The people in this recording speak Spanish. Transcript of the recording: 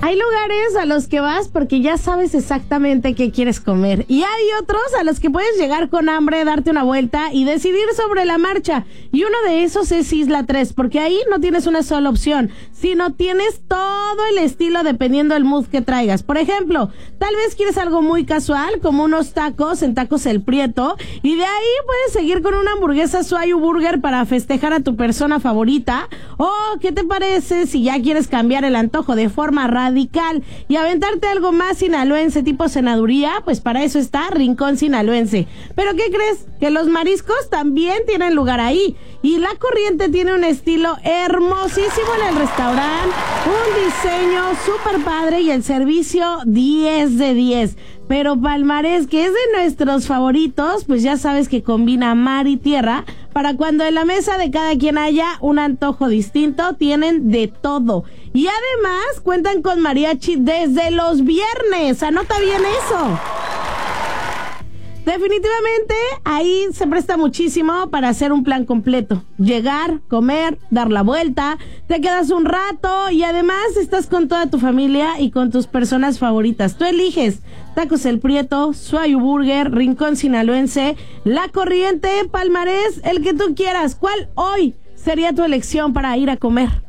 Hay lugares a los que vas porque ya sabes exactamente qué quieres comer. Y hay otros a los que puedes llegar con hambre, darte una vuelta y decidir sobre la marcha. Y uno de esos es Isla 3, porque ahí no tienes una sola opción, sino tienes todo el estilo dependiendo del mood que traigas. Por ejemplo, tal vez quieres algo muy casual, como unos tacos en Tacos El Prieto, y de ahí puedes seguir con una hamburguesa Suayu Burger para festejar a tu persona favorita. O, ¿qué te parece si ya quieres cambiar el antojo de forma radical y aventarte algo más sinaloense tipo cenaduría? Pues para eso está Rincón Sinaloense. ¿Pero qué crees? Que los mariscos también tienen lugar ahí. Y La Corriente tiene un estilo hermosísimo en el restaurante, un diseño súper padre y el servicio 10 de 10. Pero Palmarés, que es de nuestros favoritos, pues ya sabes que combina mar y tierra. Para cuando en la mesa de cada quien haya un antojo distinto, tienen de todo. Y además cuentan con mariachi desde los viernes. Anota bien eso. Definitivamente ahí se presta muchísimo para hacer un plan completo. Llegar, comer, dar la vuelta, te quedas un rato y además estás con toda tu familia y con tus personas favoritas. Tú eliges Tacos El Prieto, Suayu Burger, Rincón Sinaloense, La Corriente, Palmarés, el que tú quieras. ¿Cuál hoy sería tu elección para ir a comer?